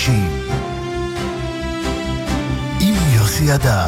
90 עם יוסי אדר.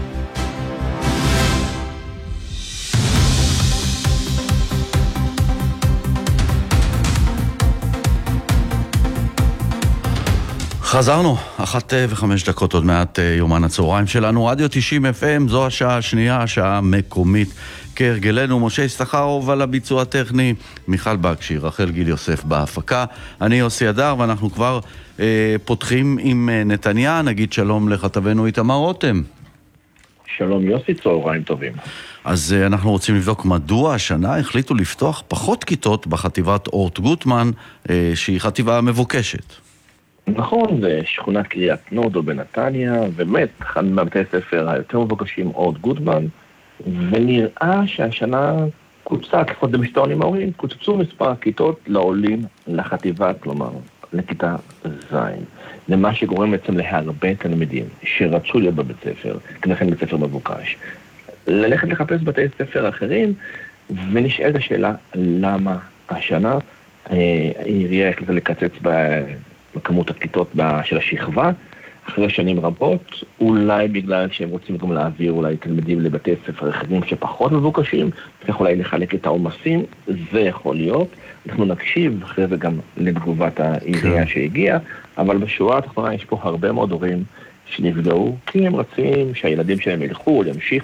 חזרנו, 1:05 עוד מעט יומן הצהריים שלנו, רדיו 90 FM, זו השעה השנייה, השעה המקומית. כהרגלנו, משה סחרוב על הביצוע הטכני, מיכל בקשי, רחל גיל יוסף בהפקה, אני יוסי אדר, ואנחנו כבר פותחים עם נתניה. נגיד שלום לכתבנו איתמר רותם. שלום יוסי, צהריים טובים. אז אנחנו רוצים לבדוק מדוע השנה החליטו לפתוח פחות כיתות בחטיבת אורט גוטמן, שהיא חטיבה מבוקשת. נכון, זה שכונת קריית נורדו בנתניה, באמת, אחד מבתי הספר היותר מבוקשים, אורט גוטמן, ונראה שהשנה קוצה, כפות במסתורנים ההורים, קוצצו מספר הכיתות לעולים לחטיבה, כלומר, לכיתה ז'. זה מה שגורם בעצם להרבה תלמידים שרצו להיות בבית ספר, כנכן בית ספר מבוקש, ללכת לחפש בתי ספר אחרים, ונשאלת השאלה, למה השנה העירייה החליטה לקצץ בכמות הכיתות של השכבה, אחרי שנים רבות, אולי בגלל שהם רוצים גם להעביר אולי תלמידים לבתי ספר אחרים שפחות מבוקשים, צריך אולי לחלק את העומסים, זה יכול להיות. אנחנו נקשיב אחרי זה גם לתגובת העירייה שהגיעה, אבל בשורה התחתונה יש פה הרבה מאוד הורים שנפגעו, כי הם רצים שהילדים שלהם ילכו,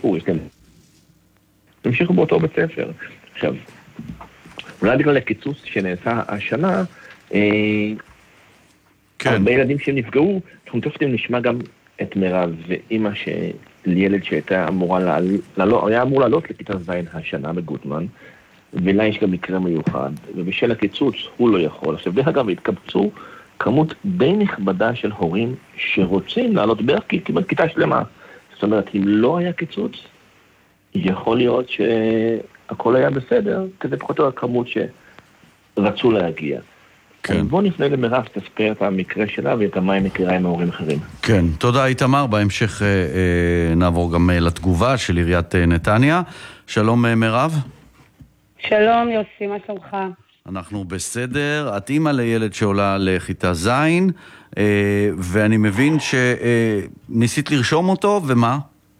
ימשיכו באותו בית ספר. עכשיו, אולי בגלל הקיצוץ שנעשה השנה, הרבה ילדים שהם נפגעו, אנחנו תופסים נשמע גם את מירב ואמא של ילד שהייתה היה אמור לעלות לכיתה ז' השנה בגוטמן, ולה יש גם מקרה מיוחד, ובשל הקיצוץ הוא לא יכול. עכשיו, דרך אגב, התקבצו כמות די נכבדה של הורים שרוצים לעלות בערך כמעט כיתה שלמה. זאת אומרת, אם לא היה קיצוץ, יכול להיות שהכל היה בסדר, כזה פחות או הכמות שרצו להגיע. כן. בוא נפנה למירב, תספר את המקרה שלה ואת מה היא מכירה עם ההורים אחרים. כן, תודה איתמר. בהמשך נעבור גם לתגובה של עיריית נתניה. שלום מירב. שלום יוסי, מה שלומך? אנחנו בסדר. את אימא לילד שעולה לכיתה ז', ואני מבין שניסית לרשום אותו, ומה?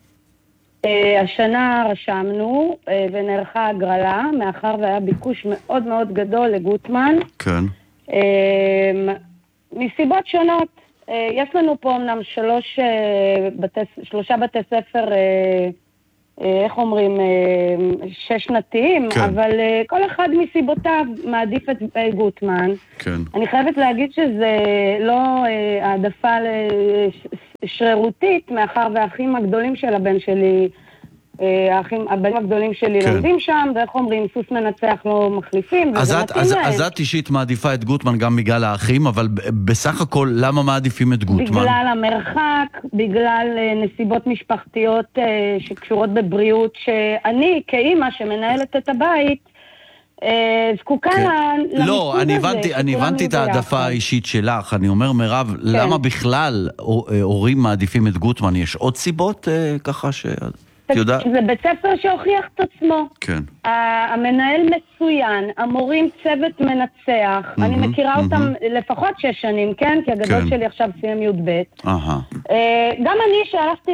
השנה רשמנו ונערכה הגרלה, מאחר והיה ביקוש מאוד מאוד גדול לגוטמן. כן. מסיבות שונות. יש לנו פה אמנם שלושה בתי ספר, איך אומרים, 6-שנתיים, כן. אבל כל אחד מסיבותיו מעדיף את גוטמן. כן. אני חייבת להגיד שזה לא העדפה שרירותית, מאחר והאחים הגדולים של הבן שלי, הבנים הגדולים שלי לומדים שם, ואיך אומרים, סוס מנצח לא מחליפים. אז את אישית מעדיפה את גוטמן גם בגלל האחים, אבל בסך הכל למה מעדיפים את גוטמן? בגלל המרחק, בגלל נסיבות משפחתיות שקשורות בבריאות, שאני כאימא שמנהלת את הבית, זקוקה למיסוד הזה. לא, אני הבנתי את העדפה האישית שלך. אני אומר, מירב, למה בכלל הורים מעדיפים את גוטמן? יש עוד סיבות ככה ש... זה בית ספר שהוכיח את עצמו. כן. המנהל מצוין, המורים צוות מנצח, אני מכירה אותם לפחות 6 שנים, כן? כי הגדול שלי עכשיו סיים י"ב. גם אני שהלכתי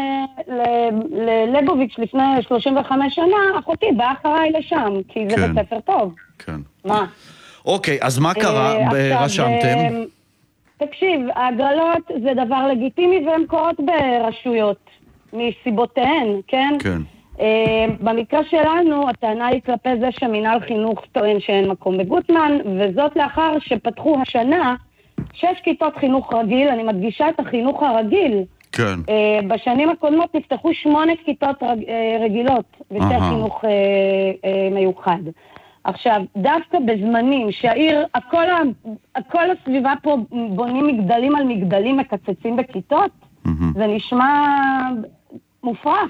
ללבוביץ' לפני 35 שנה, אחותי באה אחריי לשם, כי זה בית ספר טוב. כן. מה? אוקיי, אז מה קרה? רשמתם? תקשיב, ההגרלות זה דבר לגיטימי והן קורות ברשויות. מסיבותיהן, כן? כן. במקרה שלנו, הטענה היא כלפי זה שמינהל חינוך טוען שאין מקום בגוטמן, וזאת לאחר שפתחו השנה 6 כיתות חינוך רגיל, אני מדגישה את החינוך הרגיל. כן. בשנים הקודמות נפתחו 8 כיתות רגילות, בשתי חינוך מיוחד. עכשיו, דווקא בזמנים שהעיר, הכל הסביבה פה בונים מגדלים על מגדלים, מקצצים בכיתות, זה נשמע מופרך.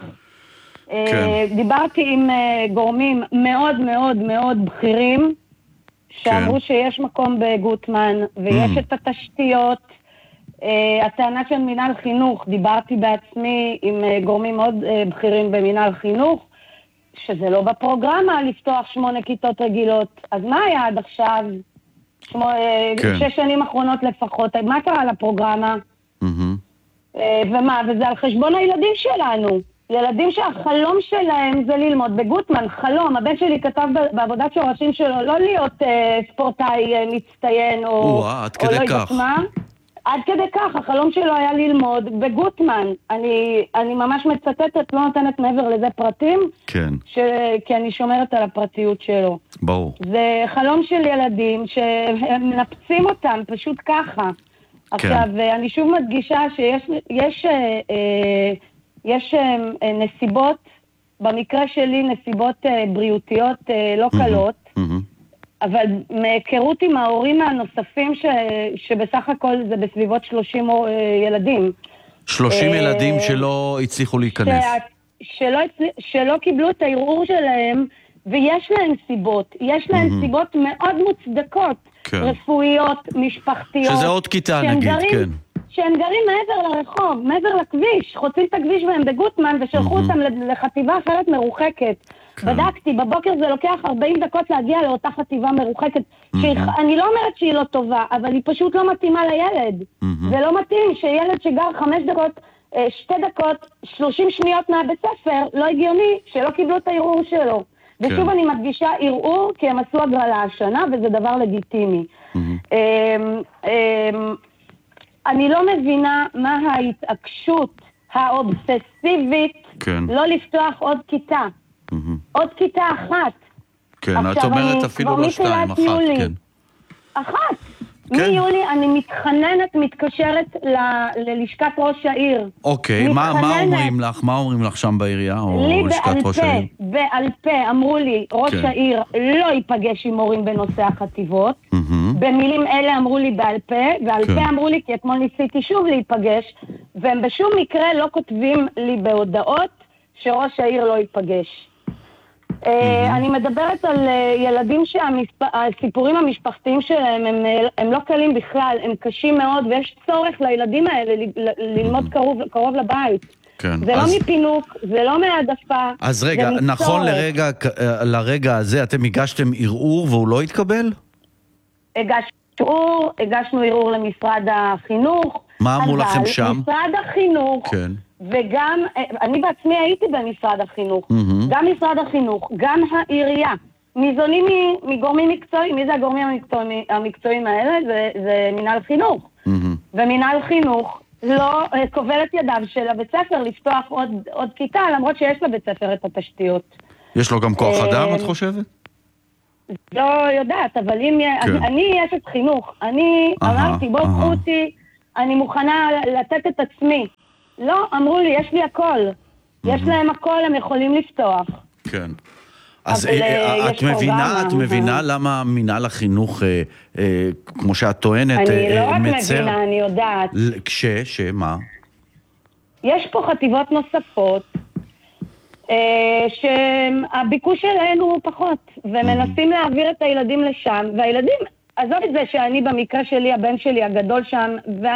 דיברתי עם גורמים מאוד מאוד מאוד בכירים שאמרו שיש מקום בגוטמן ויש את התשתיות. הטענה של מינהל חינוך, דיברתי בעצמי עם גורמים מאוד בכירים במינהל חינוך, שזה לא בפרוגרמה לפתוח 8 כיתות רגילות. אז מה היה עד עכשיו? כן. 6 שנים אחרונות לפחות. מה קרה לפרוגרמה? ומה? וזה על חשבון הילדים שלנו. ילדים שהחלום שלהם זה ללמוד בגוטמן, חלום. הבן שלי כתב בעבודת שורשים שלו לא להיות ספורטאי מצטיין או עד כדי לא כך. עד כדי כך, החלום שלו היה ללמוד בגוטמן. אני ממש מצטטת, לא נותנת מעבר לזה פרטים, כן. כי אני שומרת על הפרטיות שלו. ברור. זה חלום של ילדים שהם מנפצים אותם פשוט ככה. עכשיו, אני שוב מדגישה שיש נסיבות, במקרה שלי נסיבות בריאותיות לא קלות, אבל מהיכרות עם ההורים הנוספים שבסך הכל זה בסביבות 30 ילדים. 30 ילדים שלא הצליחו להיכנס. שלא קיבלו את הערעור שלהם, ויש להם סיבות. יש להם סיבות מאוד מוצדקות. רפואיות, משפחתיות. שזה עוד כיתה נגיד, כן. שהם גרים מעבר לרחוב, מעבר לכביש, חוצים את הכביש והם בגוטמן ושלחו אותם לחטיבה אחרת מרוחקת. בדקתי, בבוקר זה לוקח 40 דקות להגיע לאותה חטיבה מרוחקת. אני לא אומרת שהיא לא טובה, אבל היא פשוט לא מתאימה לילד. זה לא מתאים שילד שגר 5 דקות, 2 דקות, 30 שניות מהבית ספר, לא הגיוני שלא קיבלו את הערעור שלו. ושוב אני מדגישה ערעור כי הם עשו הגרלה השנה וזה דבר לגיטימי. אני לא מבינה מה ההתעקשות האובססיבית לא לפתוח עוד כיתה. עוד כיתה אחת. כן, את אומרת אפילו לא 2, 1, כן. אחת. מיולי אני מתקשרת ללשכת ראש העיר. אוקיי, מה אומרים לך? מה אומרים לך שם בעירייה? לי בעל פה אמרו לי, ראש העיר לא ייפגש עם מורים בנושא החטיבות. במילים אלה אמרו לי בעל פה, ועל פה אמרו לי כי אתמול ניסיתי שוב להיפגש, והם בשום מקרה לא כותבים לי בהודעות שראש העיר לא ייפגש. אני מדברת על ילדים שהסיפורים המשפחתיים שלהם הם לא קלים בכלל, הם קשים מאוד, ויש צורך לילדים האלה ללמוד קרוב לבית. זה לא מפינוק, זה לא מהעדפה. אז רגע, נכון לרגע הזה אתם הגשתם ערעור והוא לא התקבל? הגשנו ערעור למשרד החינוך. מה אמרו לכם שם? משרד החינוך, וגם, אני בעצמי הייתי במשרד החינוך, גם משרד החינוך, גם העירייה, ניזונים מגורמים מקצועיים. מי זה הגורמים המקצועיים האלה? זה מנהל חינוך. ומנהל חינוך לא כובל את ידיו של הבית ספר לפתוח עוד כיתה, למרות שיש לבית ספר את התשתיות. יש לו גם כוח אדם, את חושבת? לא יודעת, אבל אם אני אשת חינוך, אני אמרתי, בוא קחו אותי, אני מוכנה לתת את עצמי. לא, אמרו לי, יש לי הכל. יש להם הכל, הם יכולים לפתוח. כן. אז את מבינה למה מנהל החינוך, כמו שאת טוענת, מצר? אני לא רק מבינה, אני יודעת. שמה? יש פה חטיבות נוספות, שהביקוש שלהן הוא פחות, ומנסים להעביר את הילדים לשם, והילדים, עזוב את זה שאני במקרה שלי, הבן שלי הגדול שם,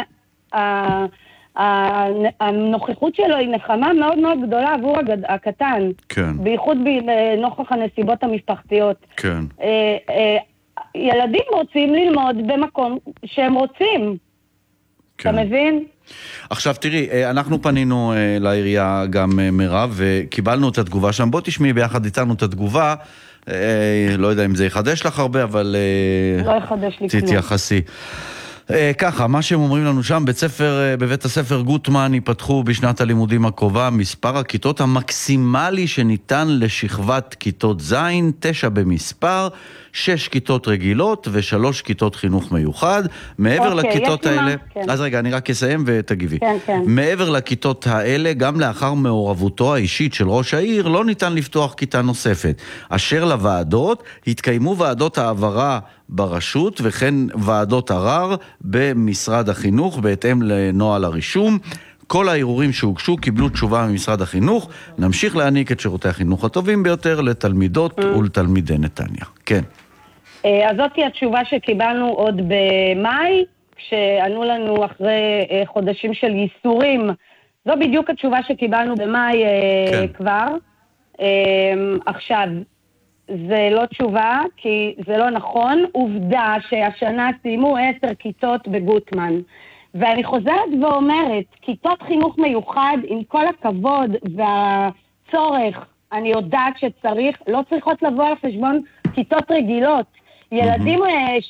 הנוכחות שלו היא נחמה מאוד מאוד גדולה עבור הקטן. כן. בייחוד בנוכח הנסיבות המשפחתיות. כן. ילדים רוצים ללמוד במקום שהם רוצים. כן. אתה מבין? עכשיו תראי, אנחנו פנינו לעירייה גם מירב, וקיבלנו את התגובה שם. בוא תשמעי ביחד איתנו את התגובה. לא יודע אם זה יחדש לך הרבה, אבל לא יחדש לי כלום. תתייחסי. ככה, מה שהם אומרים לנו שם, בבית הספר גוטמן ייפתחו בשנת הלימודים הקרובה מספר הכיתות המקסימלי שניתן לשכבת כיתות זין, 9 במספר, 6 כיתות רגילות ו3 כיתות חינוך מיוחד. מעבר לכיתות האלה, אז רגע, אני רק אסיים ותגיבי. מעבר לכיתות האלה, גם לאחר מעורבותו האישית של ראש העיר, לא ניתן לפתוח כיתה נוספת. אשר לוועדות, התקיימו ועדות העברה ברשות וכן ועדות ערר במשרד החינוך בהתאם לנוהל הרישום. כל הערעורים שהוגשו קיבלו תשובה ממשרד החינוך. נמשיך להעניק את שירותי החינוך הטובים ביותר לתלמידות ולתלמידי נתניה. כן. אז זאת היא התשובה שקיבלנו עוד במאי, כשענו לנו אחרי חודשים של ייסורים. זו בדיוק התשובה שקיבלנו במאי כבר. עכשיו, זה לא תשובה, כי זה לא נכון. עובדה שהשנה סיימו 10 כיתות בגוטמן. ואני חוזרת ואומרת, כיתות חינוך מיוחד, עם כל הכבוד והצורך, אני יודעת שצריך, לא צריכות לבוא על חשבון כיתות רגילות. ילדים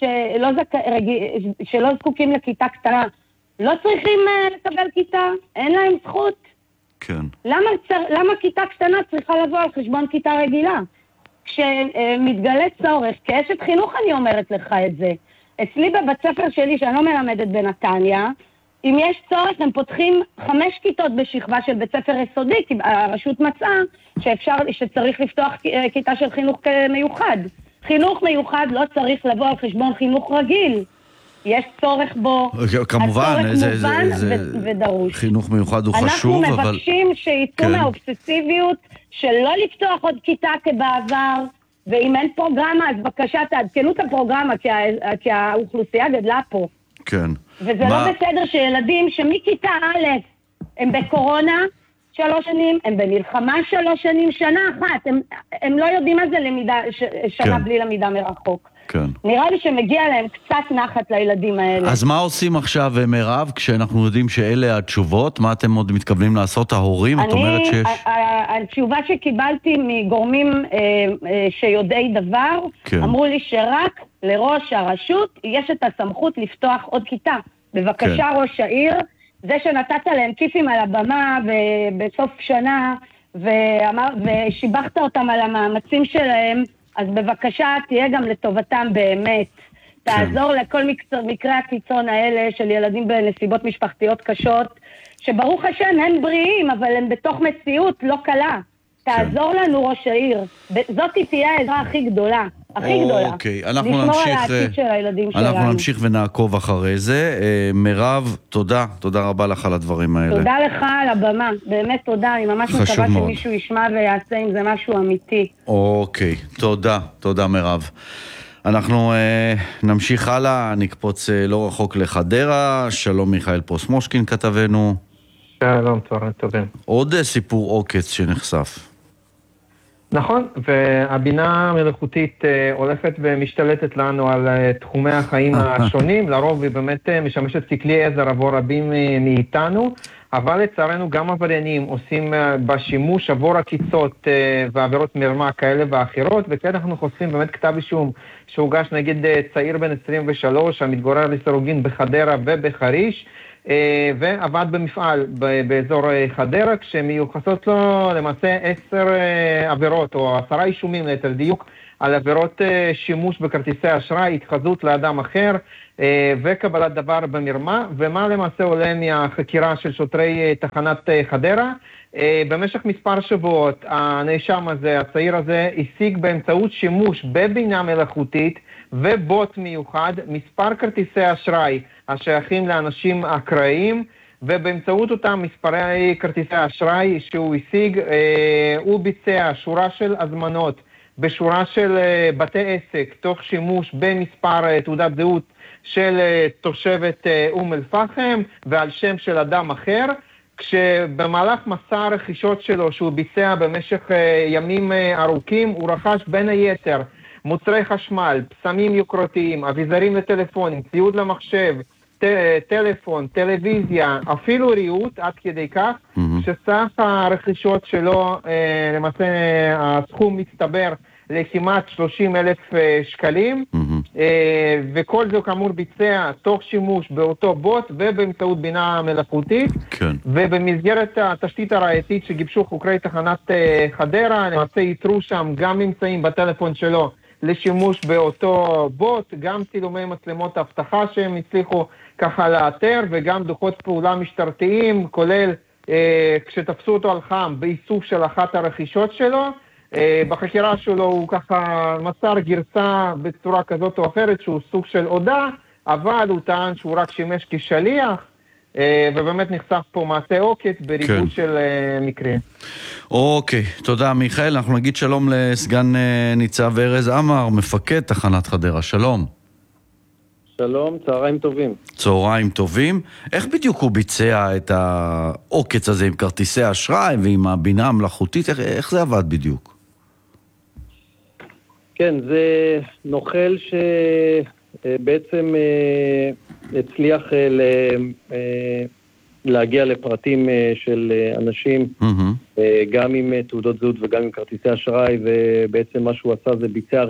שלא זקוקים לכיתה קטנה, לא צריכים לקבל כיתה, אין להם זכות. כן. למה כיתה קטנה צריכה לבוא על חשבון כיתה רגילה? כשמתגלה צורך, כאשת חינוך אני אומרת לך את זה. אצלי בבית ספר שלי, שאני לא מלמדת בנתניה, אם יש צורך, הם פותחים 5 כיתות בשכבה של בית ספר יסודי, כי הרשות מצאה שצריך לפתוח כיתה של חינוך מיוחד. חינוך מיוחד לא צריך לבוא על חשבון חינוך רגיל. יש צורך בו, כמובן, הצורך מובן ודרוש. חינוך מיוחד הוא חשוב, אבל... אנחנו מבקשים שיצאו מהאובססיביות של לא לפתוח עוד כיתה כבעבר, ואם אין פרוגרמה, אז בבקשה תעדכנו את הפרוגרמה, כי האוכלוסייה גדלה פה. כן. וזה לא בסדר שילדים שמכיתה א' הם בקורונה 3 שנים, הם במלחמה 3 שנים, שנה אחת, הם לא יודעים מה זה למידה, שנה בלי למידה מרחוק. כן. נראה לי שמגיע להם קצת נחת לילדים האלה. אז מה עושים עכשיו, מירב, כשאנחנו יודעים שאלה התשובות? מה אתם עוד מתכוונים לעשות, ההורים? את אומרת שיש... התשובה שקיבלתי מגורמים שיודעי דבר, אמרו לי שרק לראש הרשות יש את הסמכות לפתוח עוד כיתה. בבקשה ראש העיר, זה שנתת להם כיפים על הבמה בסוף שנה, ושיבחת אותם על המאמצים שלהם, אז בבקשה תהיה גם לטובתם באמת. תעזור לכל מקרי הקיצון האלה של ילדים בנסיבות משפחתיות קשות, שברוך השם הם בריאים, אבל הם בתוך מציאות לא קלה. תעזור לנו ראש העיר. זאת תהיה העזרה הכי גדולה. הכי גדולה. אוקיי, לשמור על העתיד של הילדים שלנו. אנחנו נמשיך ונעקוב אחרי זה. מירב, תודה רבה לך על הדברים האלה. תודה לך על הבמה, באמת תודה. אני ממש מקווה שמישהו ישמע ויעשה עם זה משהו אמיתי. אוקיי, תודה מירב. אנחנו נמשיך הלאה, נקפוץ לא רחוק לחדרה. שלום מיכאל פרוסמושקין כתבנו. שלום, צהריים טובים. עוד סיפור עוקץ שנחשף. נכון, והבינה המלאכותית הולכת ומשתלטת לנו על תחומי החיים השונים, לרוב היא באמת משמשת ככלי עזר עבור רבים מאיתנו, אבל לצערנו גם עבריינים עושים בשימוש עבור עקיצות ועבירות מרמה כאלה ואחרות, וכן אנחנו חושפים באמת כתב אישום שהוגש נגד צעיר בן 23 המתגורר לסירוגין בחדרה ובחריש, ועבד במפעל באזור חדרה, כשמיוחסות לו למעשה 10 עבירות או 10 אישומים ליתר דיוק על עבירות שימוש בכרטיסי אשראי, התחזות לאדם אחר וקבלת דבר במרמה. ומה למעשה עולה מהחקירה של שוטרי תחנת חדרה? במשך מספר שבועות הנאשם הזה, הצעיר הזה, השיג באמצעות שימוש בבינה מלאכותית ובוט מיוחד מספר כרטיסי אשראי השייכים לאנשים אקראיים, ובאמצעות אותם מספרי כרטיסי אשראי שהוא השיג, הוא ביצע שורה של הזמנות בשורה של בתי עסק תוך שימוש במספר תעודת זהות של תושבת אום אל פחם ועל שם של אדם אחר, כשבמהלך מסע הרכישות שלו שהוא ביצע במשך ימים ארוכים הוא רכש בין היתר מוצרי חשמל, פסמים יוקרתיים, אביזרים לטלפונים, ציוד למחשב, טלפון, טלוויזיה, אפילו ריהוט, עד כדי כך, שסך הרכישות שלו, למעשה הסכום מצטבר לכמעט 30,000 שקלים, וכל זה כאמור ביצע תוך שימוש באותו בוט ובאמצעות בינה מלאכותית, ובמסגרת התשתית הראייתית שגיבשו חוקרי תחנת חדרה, למעשה יתרו שם גם ממצאים בטלפון שלו לשימוש באותו בוט, גם צילומי מצלמות אבטחה שהם הצליחו ככה לאתר, וגם דוחות פעולה משטרתיים, כולל כשתפסו אותו על חם באיסוף של אחת הרכישות שלו. בחקירה שלו הוא ככה מסר גרסה בצורה כזאת או אחרת שהוא סוג של הודעה, אבל הוא טען שהוא רק שימש כשליח, ובאמת נחשף פה מעשה עוקץ בריבוי של מקרים. אוקיי, תודה מיכאל. אנחנו נגיד שלום לסגן ניצב ארז עמר, מפקד תחנת חדרה. שלום. שלום, צהריים טובים. צהריים טובים. איך בדיוק הוא ביצע את העוקץ הזה עם כרטיסי אשראי ועם הבינה המלאכותית? איך זה עבד בדיוק? כן, זה נוכל שבעצם הצליח להגיע לפרטים של אנשים, גם עם תעודות זהות וגם עם כרטיסי אשראי, ובעצם מה שהוא עשה זה ביצע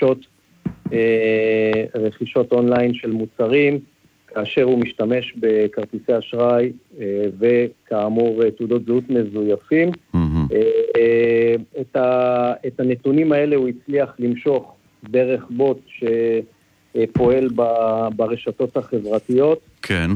רכישות אונליין של מוצרים, כאשר הוא משתמש בכרטיסי אשראי וכאמור תעודות זהות מזויפים. את הנתונים האלה הוא הצליח למשוך דרך בוט שפועל ברשתות החברתיות. כן.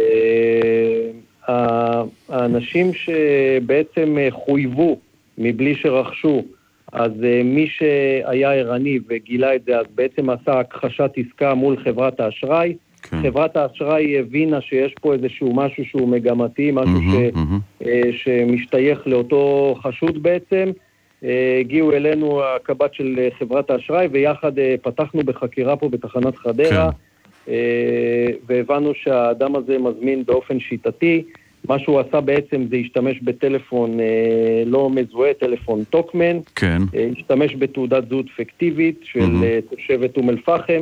האנשים שבעצם חויבו מבלי שרכשו, אז מי שהיה ערני וגילה את זה, אז בעצם עשה הכחשת עסקה מול חברת האשראי. כן. חברת האשראי הבינה שיש פה איזשהו משהו שהוא מגמתי, משהו שמשתייך לאותו חשוד בעצם. הגיעו אלינו הקב"ט של חברת האשראי, ויחד פתחנו בחקירה פה בתחנת חדרה, כן. והבנו שהאדם הזה מזמין באופן שיטתי. מה שהוא עשה בעצם זה השתמש בטלפון לא מזוהה, טלפון טוקמן, כן. השתמש בתעודת זהות פיקטיבית של תושבת אום אל-פחם,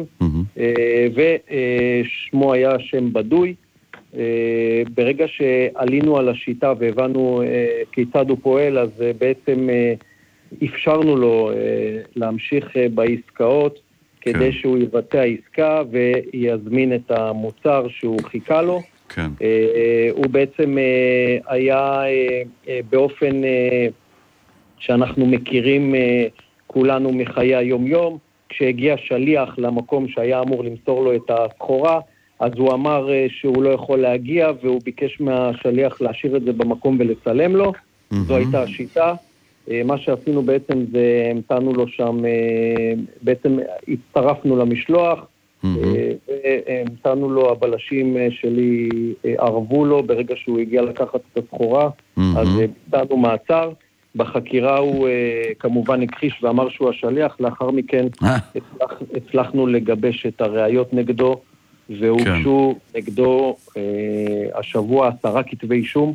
ושמו היה שם בדוי. ברגע שעלינו על השיטה והבנו כיצד הוא פועל, אז בעצם אפשרנו לו להמשיך בעסקאות, כדי שהוא יבצע עסקה ויזמין את המוצר שהוא חיכה לו. כן. הוא בעצם היה באופן שאנחנו מכירים כולנו מחיי היום-יום, כשהגיע שליח למקום שהיה אמור למסור לו את הסחורה, אז הוא אמר שהוא לא יכול להגיע, והוא ביקש מהשליח להשאיר את זה במקום ולצלם לו. זו הייתה השיטה. מה שעשינו בעצם זה המתנו לו שם, בעצם הצטרפנו למשלוח, והמתנו לו, הבלשים שלי ערבו לו ברגע שהוא הגיע לקחת את הסחורה, אז ביצענו מעצר. בחקירה הוא כמובן הכחיש ואמר שהוא השליח. לאחר מכן הצלחנו לגבש את הראיות נגדו, והוגשו נגדו השבוע 10 כתבי אישום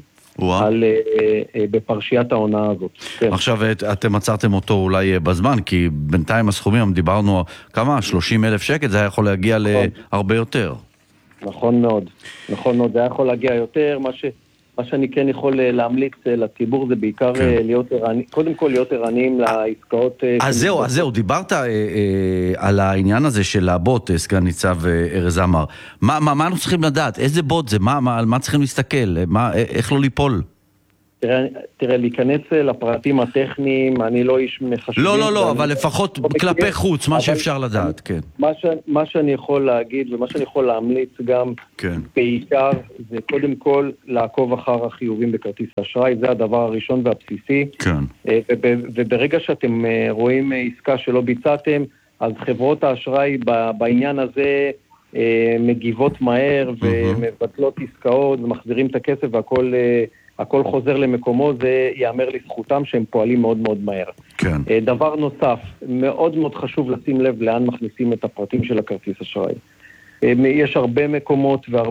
בפרשיית העונה הזאת. עכשיו אתם עצרתם אותו אולי בזמן, כי בינתיים הסכומים, דיברנו כמה? 30,000 שקל, זה היה יכול להגיע להרבה יותר. נכון מאוד, זה היה יכול להגיע יותר. מה שאני כן יכול להמליץ לציבור זה בעיקר להיות ערני, קודם כל להיות ערניים לעסקאות. אז זהו, דיברת על העניין הזה של הבוט, סגן ניצב ארז עמר. מה אנחנו צריכים לדעת? איזה בוט זה? על מה צריכים להסתכל? איך לא ליפול? תראה, להיכנס לפרטים הטכניים, אני לא איש מחשבים. לא, אבל לפחות כלפי חוץ, מה שאפשר לדעת, כן. מה שאני יכול להגיד, ומה שאני יכול להמליץ גם, בעיקר, זה קודם כל לעקוב אחר החיובים בכרטיס האשראי, זה הדבר הראשון והבסיסי. כן. וברגע שאתם רואים עסקה שלא ביצעתם, אז חברות האשראי בעניין הזה מגיבות מהר, ומבטלות עסקאות, ומחזירים את הכסף, והכל חוזר למקומו. זה יאמר לזכותם שהם פועלים מאוד מאוד מהר. כן. דבר נוסף, מאוד מאוד חשוב לשים לב לאן מכניסים את הפרטים של הכרטיס אשראי. יש הרבה מקומות